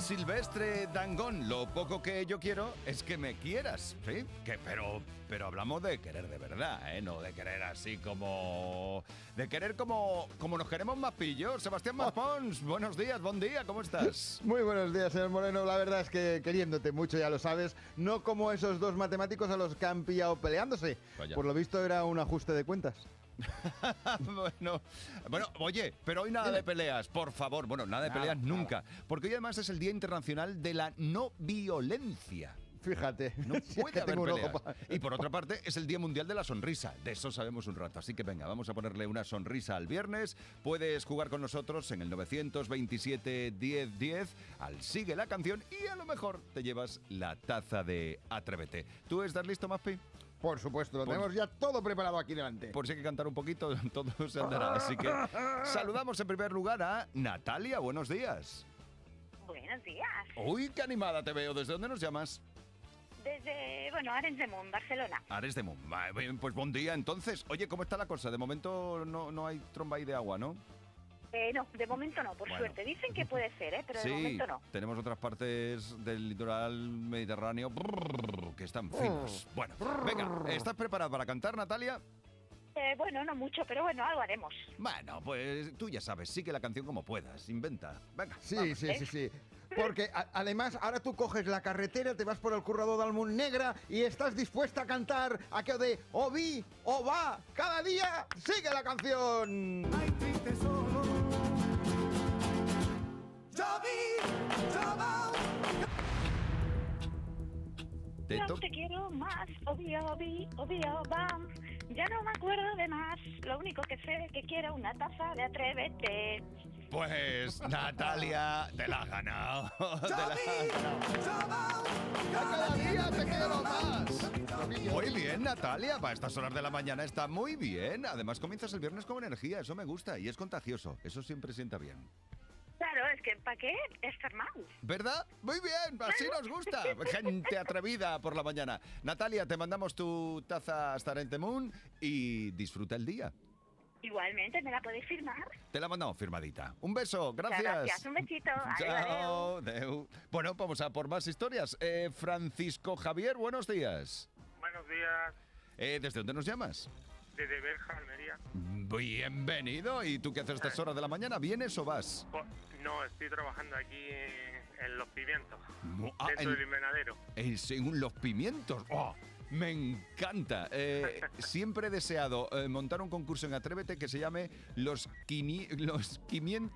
Silvestre Dangond, lo poco que yo quiero es que me quieras, ¿sí? Pero hablamos de querer de verdad, ¿eh? No de querer así como... De querer como nos queremos más pillos. Sebastián Maspons, buenos días, buen día, ¿cómo estás? Muy buenos días, señor Moreno. La verdad es que queriéndote mucho, ya lo sabes. No como esos dos matemáticos a los que han pillado peleándose. Vaya. Por lo visto era un ajuste de cuentas. Bueno, oye, pero hoy nada de peleas, por favor. Bueno, nada de peleas nunca. Porque hoy además es el Día Internacional de la No Violencia. Fíjate. No Si es puede que haber tengo un peleas. ojo pa- Y por otra parte, es el Día Mundial de la Sonrisa. De eso sabemos un rato. Así que venga, vamos a ponerle una sonrisa al viernes. Puedes jugar con nosotros en el 927 10 10 al Sigue la Canción y a lo mejor te llevas la taza de Atrévete. ¿Tú estás listo, Maspi? Por supuesto, lo Pues- tenemos ya todo preparado aquí delante. Por si hay que cantar un poquito, todo se andará. Así que saludamos en primer lugar a Natalia. Buenos días. Buenos días. Uy, qué animada te veo. ¿Desde dónde nos llamas? Desde, Arenys de Munt, Barcelona. Ares de Munt. Bien, pues buen día entonces. Oye, ¿cómo está la cosa? De momento no hay tromba ahí de agua, ¿no? No, de momento no, por Bueno. suerte. Dicen que puede ser, pero de momento no. tenemos otras partes del litoral mediterráneo que están finos. Bueno, venga, ¿estás preparada para cantar, Natalia? No mucho, pero algo haremos. Bueno, pues tú ya sabes, sigue la canción como puedas, inventa. Venga, Sí, vamos. sí. Porque además ahora tú coges la carretera, te vas por el currado de Almunegra y estás dispuesta a cantar aquello de o vi, o va, cada día sigue la canción. Ay, triste solo. Yo vi, yo va. Te No to- te quiero más, obvio, bam. Ya no me acuerdo de más. Lo único que sé es que quiero una taza de Atrévete. Pues Natalia, te la has ganado. Te Yo la has vi, ganado. yo va. Cada día te quiero más. Muy bien, Natalia, para estas horas de la mañana está muy bien. Además comienzas el viernes con energía, eso me gusta y es contagioso, eso siempre sienta bien. Claro, es que ¿para qué estar mal? ¿Verdad? Muy bien, así nos gusta. Gente atrevida por la mañana. Natalia, te mandamos tu taza hasta Arenys Munt y disfruta el día. Igualmente, ¿me la podéis firmar? Te la mandamos firmadita. Un beso, gracias. Gracias, un besito. Adiós, Chao. Adeu. Bueno, vamos a por más historias. Francisco Javier, buenos días. Buenos días, ¿Desde dónde nos llamas? desde Berja, Almería. Bienvenido. ¿Y tú qué haces a estas horas de la mañana? ¿Vienes o vas? No, estoy trabajando aquí en Los Pimientos, Ah, dentro del invernadero. Según los pimientos. ¡Oh! Me encanta. Siempre he deseado montar un concurso en Atrévete que se llame los 500